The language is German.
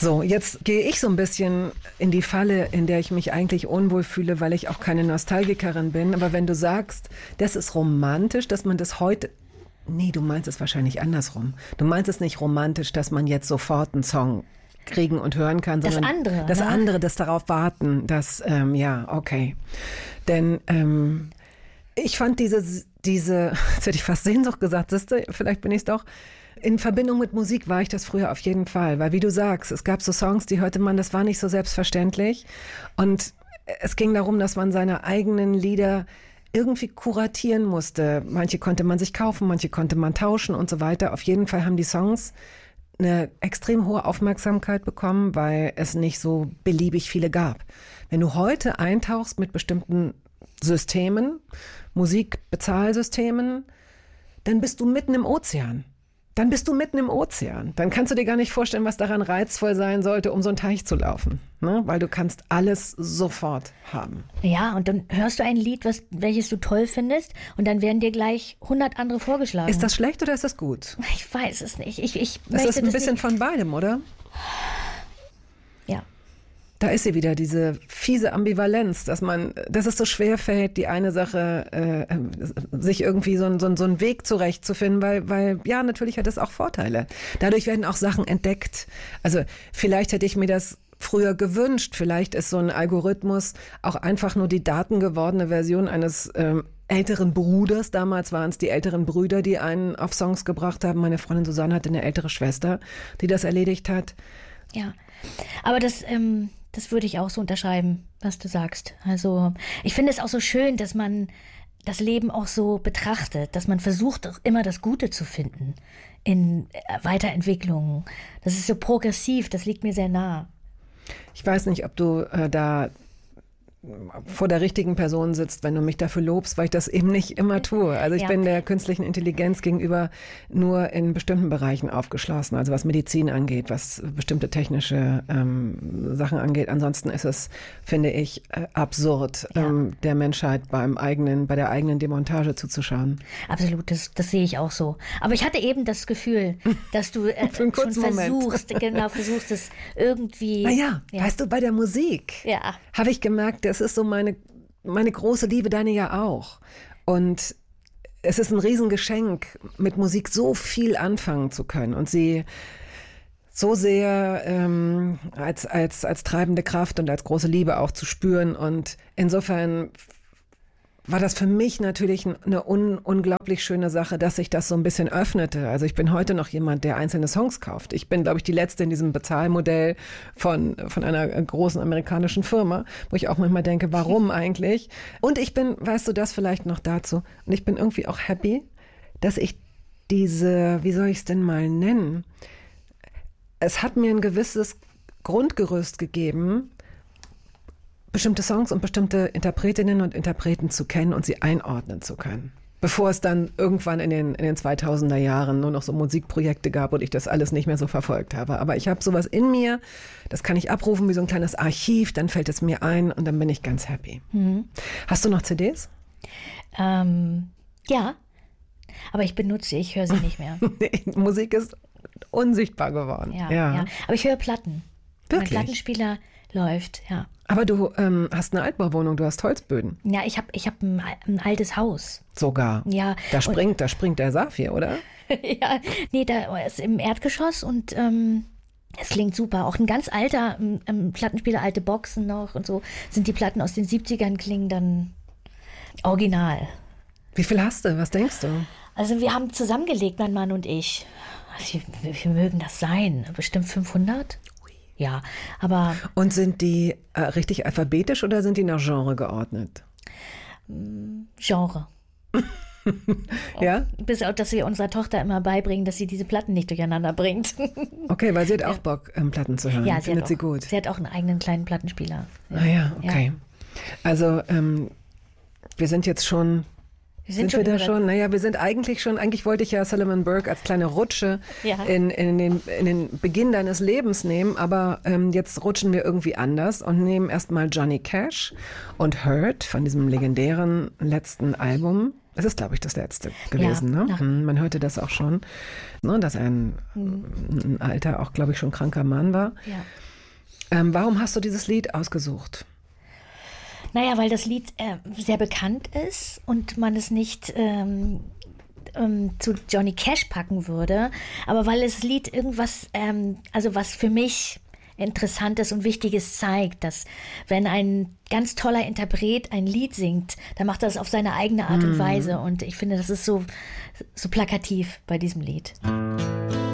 So, jetzt gehe ich so ein bisschen in die Falle, in der ich mich eigentlich unwohl fühle, weil ich auch keine Nostalgikerin bin. Aber wenn du sagst, das ist romantisch, dass man das heute... Nee, du meinst es wahrscheinlich andersrum. Du meinst es nicht romantisch, dass man jetzt sofort einen Song kriegen und hören kann, sondern das andere, das darauf warten, dass, ja, okay. Denn ich fand diese, jetzt hätte ich fast Sehnsucht gesagt, siehste, vielleicht bin ich es doch. In Verbindung mit Musik war ich das früher auf jeden Fall, weil wie du sagst, es gab so Songs, die hörte man, das war nicht so selbstverständlich. Und es ging darum, dass man seine eigenen Lieder irgendwie kuratieren musste. Manche konnte man sich kaufen, manche konnte man tauschen und so weiter. Auf jeden Fall haben die Songs eine extrem hohe Aufmerksamkeit bekommen, weil es nicht so beliebig viele gab. Wenn du heute eintauchst mit bestimmten Systemen, Musikbezahlsystemen, dann bist du mitten im Ozean. Dann kannst du dir gar nicht vorstellen, was daran reizvoll sein sollte, um so einen Teich zu laufen. Ne? Weil du kannst alles sofort haben. Ja, und dann hörst du ein Lied, welches du toll findest, und dann werden dir gleich 100 andere vorgeschlagen. Ist das schlecht oder ist das gut? Ich weiß es nicht. Ich das ist ein bisschen von beidem, oder? Ja. Da ist sie wieder, diese fiese Ambivalenz, dass es so schwer fällt, die eine Sache, sich irgendwie so einen Weg zurechtzufinden, weil ja, natürlich hat es auch Vorteile. Dadurch werden auch Sachen entdeckt. Also vielleicht hätte ich mir das früher gewünscht. Vielleicht ist so ein Algorithmus auch einfach nur die datengewordene Version eines älteren Bruders. Damals waren es die älteren Brüder, die einen auf Songs gebracht haben. Meine Freundin Susanne hatte eine ältere Schwester, die das erledigt hat. Ja, aber das würde ich auch so unterschreiben, was du sagst. Also ich finde es auch so schön, dass man das Leben auch so betrachtet, dass man versucht auch immer das Gute zu finden in Weiterentwicklungen. Das ist so progressiv, das liegt mir sehr nah. Ich weiß nicht, ob du da vor der richtigen Person sitzt, wenn du mich dafür lobst, weil ich das eben nicht immer tue. Also ich bin der künstlichen Intelligenz gegenüber nur in bestimmten Bereichen aufgeschlossen, also was Medizin angeht, was bestimmte technische Sachen angeht. Ansonsten ist es, finde ich, absurd, der Menschheit bei der eigenen Demontage zuzuschauen. Absolut, das sehe ich auch so. Aber ich hatte eben das Gefühl, dass du schon versuchst es irgendwie... Naja, weißt du, bei der Musik habe ich gemerkt, das ist so meine große Liebe, deine ja auch. Und es ist ein Riesengeschenk, mit Musik so viel anfangen zu können und sie so sehr als treibende Kraft und als große Liebe auch zu spüren. Und insofern war das für mich natürlich eine unglaublich schöne Sache, dass sich das so ein bisschen öffnete. Also ich bin heute noch jemand, der einzelne Songs kauft. Ich bin, glaube ich, die Letzte in diesem Bezahlmodell von einer großen amerikanischen Firma, wo ich auch manchmal denke, warum eigentlich? Und ich bin, weißt du, das vielleicht noch dazu, und ich bin irgendwie auch happy, dass ich diese, wie soll ich es denn mal nennen? Es hat mir ein gewisses Grundgerüst gegeben, bestimmte Songs und bestimmte Interpretinnen und Interpreten zu kennen und sie einordnen zu können. Bevor es dann irgendwann in den 2000er Jahren nur noch so Musikprojekte gab und ich das alles nicht mehr so verfolgt habe. Aber ich habe sowas in mir, das kann ich abrufen wie so ein kleines Archiv, dann fällt es mir ein und dann bin ich ganz happy. Mhm. Hast du noch CDs? Ja, aber ich höre sie nicht mehr. Nee, Musik ist unsichtbar geworden. Ja. Aber ich höre Platten. Wirklich? Mein Plattenspieler läuft, ja. Aber du hast eine Altbauwohnung, du hast Holzböden. Ja, ich hab ein altes Haus. Sogar? Ja. Da springt der Saphir, oder? Ja, nee, da ist im Erdgeschoss und es klingt super. Auch ein ganz alter Plattenspieler, alte Boxen noch und so. Sind die Platten aus den 70ern, klingen dann original. Wie viel hast du? Was denkst du? Also wir haben zusammengelegt, mein Mann und ich. Wie viel mögen das sein? Bestimmt 500? Ja, aber... Und sind die richtig alphabetisch oder sind die nach Genre geordnet? Genre. Ja? Bis auch, dass wir unserer Tochter immer beibringen, dass sie diese Platten nicht durcheinander bringt. Okay, weil sie hat auch Bock, Platten zu hören. Ja, findet sie gut. Sie hat auch einen eigenen kleinen Plattenspieler. Ja. Ah ja, okay. Ja. Also, wir sind jetzt schon... Sind wir da schon? Naja, wir sind eigentlich wollte ich ja Solomon Burke als kleine Rutsche in den Beginn deines Lebens nehmen, aber jetzt rutschen wir irgendwie anders und nehmen erstmal Johnny Cash und Hurt von diesem legendären letzten Album. Es ist, glaube ich, das letzte gewesen. Ne? Man hörte das auch schon, ne, dass ein alter, auch glaube ich schon kranker Mann war. Ja. Warum hast du dieses Lied ausgesucht? Naja, weil das Lied sehr bekannt ist und man es nicht zu Johnny Cash packen würde, aber weil das Lied irgendwas, also was für mich Interessantes und Wichtiges zeigt, dass wenn ein ganz toller Interpret ein Lied singt, dann macht er das auf seine eigene Art und Weise und ich finde, das ist so plakativ bei diesem Lied.